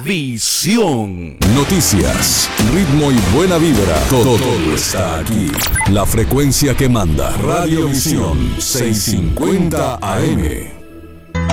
Visión. Noticias, ritmo y buena vibra. Todo está aquí. La frecuencia que manda. Radiovisión 650 AM.